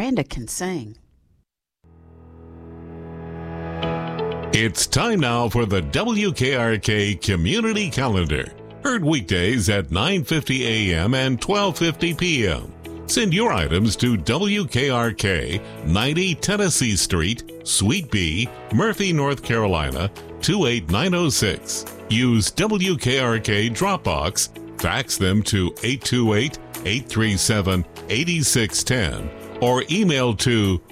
Glenda can sing. It's time now for the WKRK Community Calendar. Heard weekdays at 9:50 a.m. and 12:50 p.m. Send your items to WKRK, 90 Tennessee Street, Suite B, Murphy, North Carolina, 28906. Use WKRK Dropbox, fax them to 828-837-8610, or email to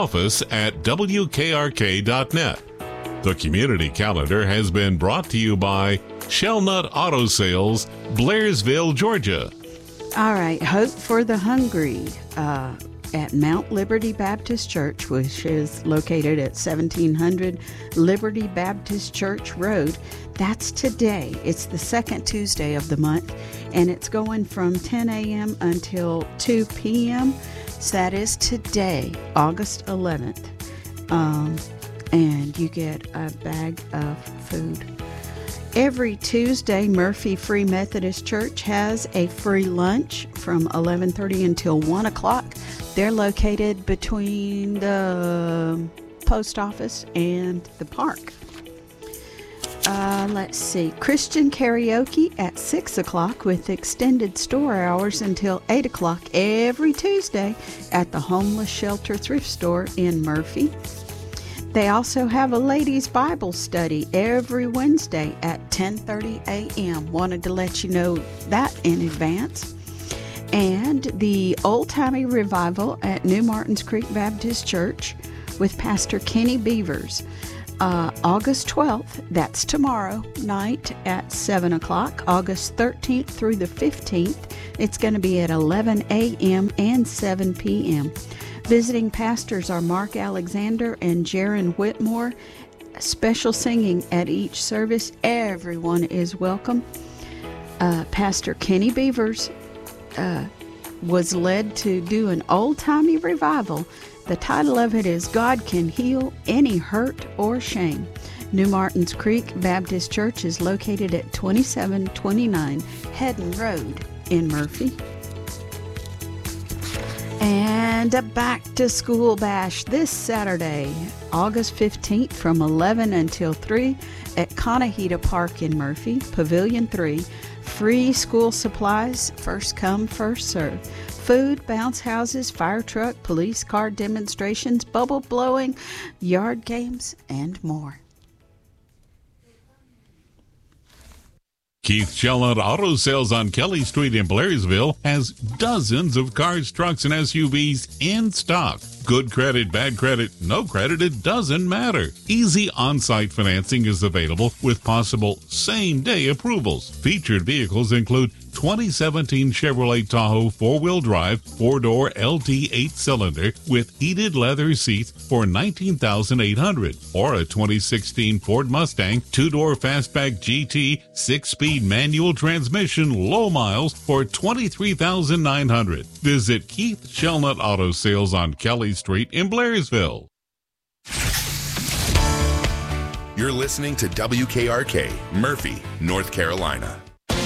office@wkrk.net. The Community Calendar has been brought to you by Shellnut Auto Sales, Blairsville, Georgia. All right, Hope for the Hungry at Mount Liberty Baptist Church, which is located at 1700 Liberty Baptist Church Road. That's today. It's the second Tuesday of the month, and it's going from 10 a.m. until 2 p.m. So that is today, August 11th. And you get a bag of food. Every Tuesday, Murphy Free Methodist Church has a free lunch from 11:30 until 1 o'clock. They're located between the post office and the park. Let's see. Christian karaoke at 6 o'clock with extended store hours until 8 o'clock every Tuesday at the Homeless Shelter Thrift Store in Murphy. They also have a ladies' Bible study every Wednesday at 10:30 a.m. Wanted to let you know that in advance. And the Old Timey Revival at New Martins Creek Baptist Church with Pastor Kenny Beavers. August 12th, that's tomorrow night at 7 o'clock. August 13th through the 15th, it's going to be at 11 a.m. and 7 p.m. Visiting pastors are Mark Alexander and Jaron Whitmore. Special singing at each service. Everyone is welcome. Pastor Kenny Beavers was led to do an old-timey revival. The title of it is God Can Heal Any Hurt or Shame. New Martins Creek Baptist Church is located at 2729 Hedden Road in Murphy. And a back-to-school bash this Saturday, August 15th from 11 until 3 at Conahita Park in Murphy, Pavilion 3. Free school supplies, first come, first serve. Food, bounce houses, fire truck, police car demonstrations, bubble blowing, yard games, and more. Keith Shellnut Auto Sales on Kelly Street in Blairsville has dozens of cars, trucks, and SUVs in stock. Good credit, bad credit, no credit, it doesn't matter. Easy on-site financing is available with possible same-day approvals. Featured vehicles include 2017 Chevrolet Tahoe 4-wheel drive, 4-door LT 8-cylinder with heated leather seats for $19,800, or a 2016 Ford Mustang 2-door fastback GT 6-speed manual transmission low miles for $23,900. Visit Keith Shellnut Auto Sales on Kelly Street in Blairsville. You're listening to WKRK, Murphy, North Carolina.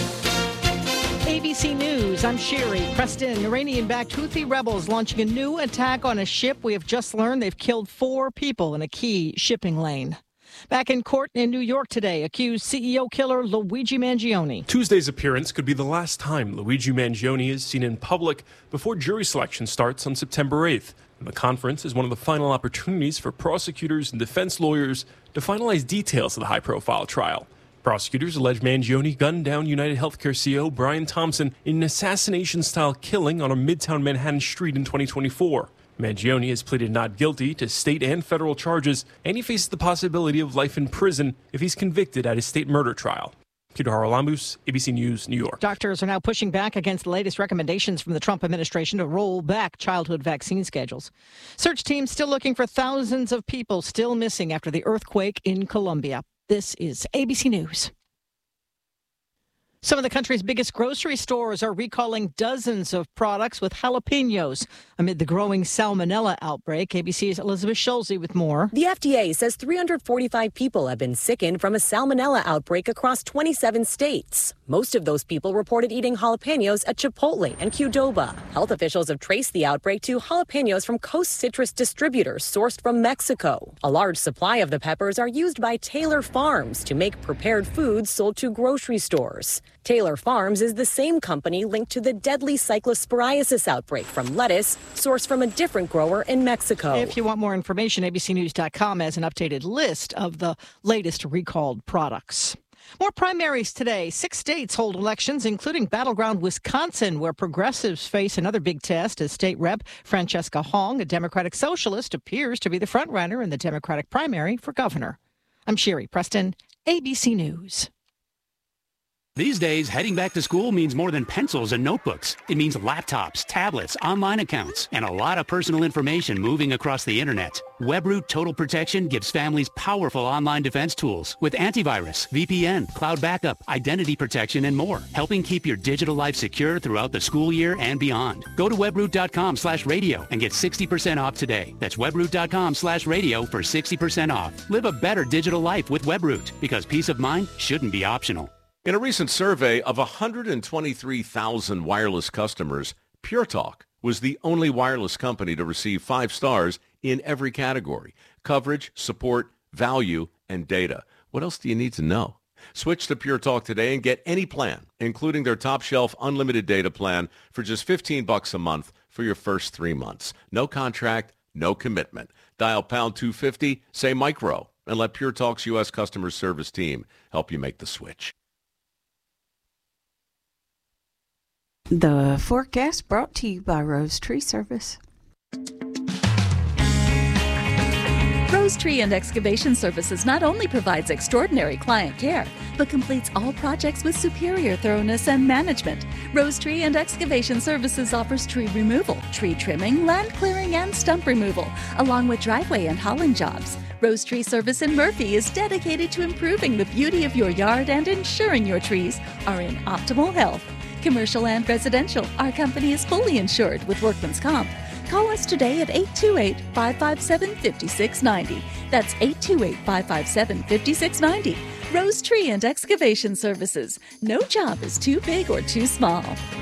ABC News, I'm Sherry. Preston, Iranian-backed Houthi rebels launching a new attack on a ship. We have just learned they've killed 4 people in a key shipping lane. Back in court in New York today, accused CEO killer Luigi Mangione. Tuesday's appearance could be the last time Luigi Mangione is seen in public before jury selection starts on September 8th. And the conference is one of the final opportunities for prosecutors and defense lawyers to finalize details of the high-profile trial. Prosecutors allege Mangione gunned down United Healthcare CEO Brian Thompson in an assassination-style killing on a Midtown Manhattan street in 2024. Mangione has pleaded not guilty to state and federal charges, and he faces the possibility of life in prison if he's convicted at his state murder trial. Peter Haralambous, ABC News, New York. Doctors are now pushing back against the latest recommendations from the Trump administration to roll back childhood vaccine schedules. Search teams still looking for thousands of people still missing after the earthquake in Colombia. This is ABC News. Some of the country's biggest grocery stores are recalling dozens of products with jalapenos amid the growing salmonella outbreak. ABC's Elizabeth Schulze with more. The FDA says 345 people have been sickened from a salmonella outbreak across 27 states. Most of those people reported eating jalapenos at Chipotle and Qdoba. Health officials have traced the outbreak to jalapenos from Coast Citrus distributors sourced from Mexico. A large supply of the peppers are used by Taylor Farms to make prepared foods sold to grocery stores. Taylor Farms is the same company linked to the deadly cyclosporiasis outbreak from lettuce sourced from a different grower in Mexico. If you want more information, abcnews.com has an updated list of the latest recalled products. More primaries today. 6 states hold elections, including battleground Wisconsin, where progressives face another big test as State Rep Francesca Hong, a Democratic socialist, appears to be the frontrunner in the Democratic primary for governor. I'm Sherry Preston, ABC News. These days, heading back to school means more than pencils and notebooks. It means laptops, tablets, online accounts, and a lot of personal information moving across the internet. WebRoot Total Protection gives families powerful online defense tools with antivirus, VPN, cloud backup, identity protection, and more, helping keep your digital life secure throughout the school year and beyond. Go to webroot.com/radio and get 60% off today. That's webroot.com/radio for 60% off. Live a better digital life with WebRoot, because peace of mind shouldn't be optional. In a recent survey of 123,000 wireless customers, Pure Talk was the only wireless company to receive 5 stars in every category: coverage, support, value, and data. What else do you need to know? Switch to Pure Talk today and get any plan, including their top shelf unlimited data plan, for just $15 a month for your first 3 months. No contract, no commitment. Dial pound 250, say micro, and let Pure Talk's U.S. customer service team help you make the switch. The forecast brought to you by Rose Tree Service. Rose Tree and Excavation Services not only provides extraordinary client care, but completes all projects with superior thoroughness and management. Rose Tree and Excavation Services offers tree removal, tree trimming, land clearing, and stump removal, along with driveway and hauling jobs. Rose Tree Service in Murphy is dedicated to improving the beauty of your yard and ensuring your trees are in optimal health. Commercial and residential, our company is fully insured with Workman's Comp. Call us today at 828-557-5690. That's 828-557-5690. Rose Tree and Excavation Services. No job is too big or too small.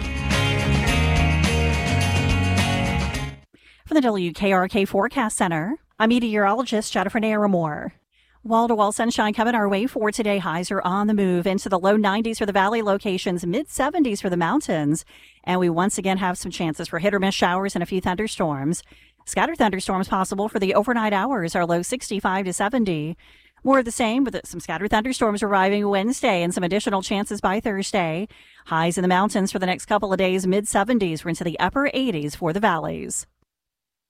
From the WKRK Forecast Center, I'm meteorologist Jennifer Naramore. Wall-to-wall sunshine coming our way for today. Highs are on the move into the low 90s for the valley locations, mid-70s for the mountains. And we once again have some chances for hit-or-miss showers and a few thunderstorms. Scattered thunderstorms possible for the overnight hours. Our low 65 to 70. More of the same with some scattered thunderstorms arriving Wednesday and some additional chances by Thursday. Highs in the mountains for the next couple of days, mid-70s. We're into the upper 80s for the valleys.